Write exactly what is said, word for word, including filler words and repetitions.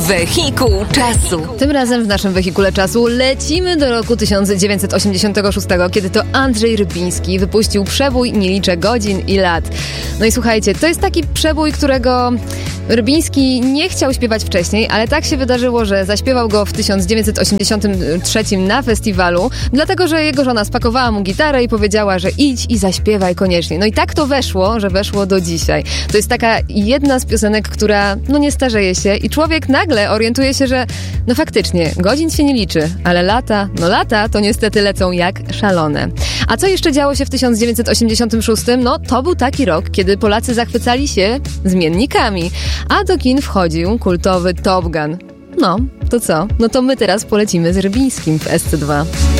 Wehikuł czasu. Tym razem w naszym wehikule czasu lecimy do roku tysiąc dziewięćset osiemdziesiątego szóstego, kiedy to Andrzej Rybiński wypuścił przebój Nie liczę godzin i lat. No i słuchajcie, to jest taki przebój, którego Rybiński nie chciał śpiewać wcześniej, ale tak się wydarzyło, że zaśpiewał go w tysiąc dziewięćset osiemdziesiątym trzecim na festiwalu, dlatego że jego żona spakowała mu gitarę i powiedziała, że idź i zaśpiewaj koniecznie. No i tak to weszło, że weszło do dzisiaj. To jest taka jedna z piosenek, która no nie starzeje się i człowiek nagle orientuje się, że no faktycznie godzin się nie liczy, ale lata, no lata to niestety lecą jak szalone. A co jeszcze działo się w tysiąc dziewięćset osiemdziesiątym szóstym? No to był taki rok, kiedy Polacy zachwycali się zmiennikami, a do kin wchodził kultowy Top Gun. No, to co? No to my teraz polecimy z Rybińskim w S C dwa.